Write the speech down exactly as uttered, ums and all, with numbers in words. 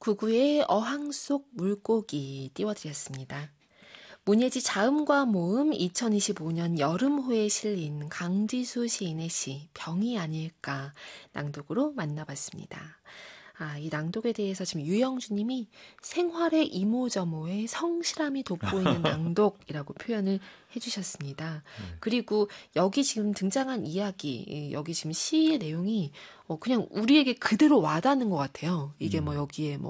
구구의 어항 속 물고기 띄워드렸습니다. 문예지 자음과 모음 이천이십오 년 여름호에 실린 강지수 시인의 시 병이 아닐까 낭독으로 만나봤습니다. 아, 이 낭독에 대해서 지금 유영주님이 생활의 이모저모에 성실함이 돋보이는 낭독이라고 표현을 해주셨습니다. 네. 그리고 여기 지금 등장한 이야기, 여기 지금 시의 내용이 어, 그냥 우리에게 그대로 와닿는 것 같아요. 이게 음. 뭐 여기에 뭐